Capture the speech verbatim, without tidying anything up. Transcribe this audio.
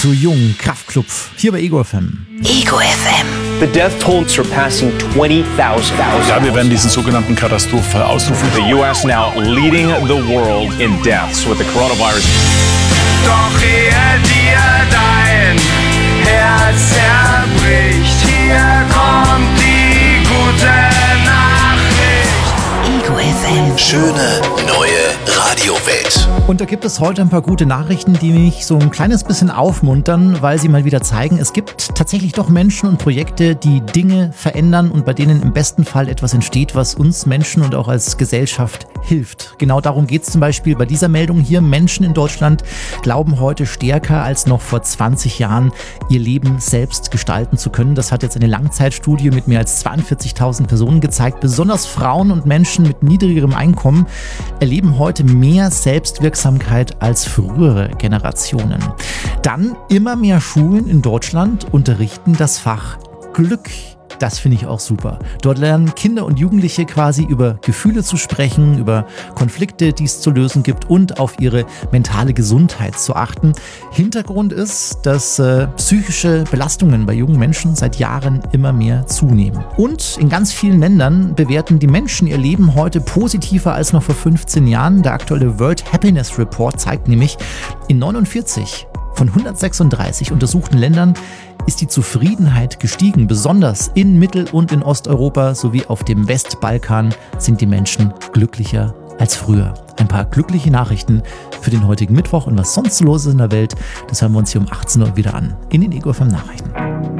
Zu jung, Kraftklub, hier bei Ego F M. Ego F M. The death toll surpassing twenty thousand. Ja, wir werden diesen sogenannten Katastrophenfall ausrufen. The U S now leading the world in deaths with the coronavirus. Doch ehe dir dein Herz zerbricht, hier kommt die gute Nachricht. Ego F M. Schöne neue Radiowelt. Und da gibt es heute ein paar gute Nachrichten, die mich so ein kleines bisschen aufmuntern, weil sie mal wieder zeigen, es gibt tatsächlich doch Menschen und Projekte, die Dinge verändern und bei denen im besten Fall etwas entsteht, was uns Menschen und auch als Gesellschaft hilft. Genau darum geht es zum Beispiel bei dieser Meldung hier. Menschen in Deutschland glauben heute stärker als noch vor zwanzig Jahren, ihr Leben selbst gestalten zu können. Das hat jetzt eine Langzeitstudie mit mehr als zweiundvierzigtausend Personen gezeigt. Besonders Frauen und Menschen mit niedrigerem Einkommen erleben heute mehr Selbstwirksamkeit als frühere Generationen. Dann immer mehr Schulen in Deutschland unterrichten das Fach Glück. Das finde ich auch super. Dort lernen Kinder und Jugendliche quasi über Gefühle zu sprechen, über Konflikte, die es zu lösen gibt und auf ihre mentale Gesundheit zu achten. Hintergrund ist, dass äh, psychische Belastungen bei jungen Menschen seit Jahren immer mehr zunehmen. Und in ganz vielen Ländern bewerten die Menschen ihr Leben heute positiver als noch vor fünfzehn Jahren. Der aktuelle World Happiness Report zeigt nämlich, in neunundvierzig von hundertsechsunddreißig untersuchten Ländern ist die Zufriedenheit gestiegen. Besonders in Mittel- und in Osteuropa sowie auf dem Westbalkan sind die Menschen glücklicher als früher. Ein paar glückliche Nachrichten für den heutigen Mittwoch und was sonst los ist in der Welt, das hören wir uns hier um achtzehn Uhr wieder an in den Ego F M Nachrichten.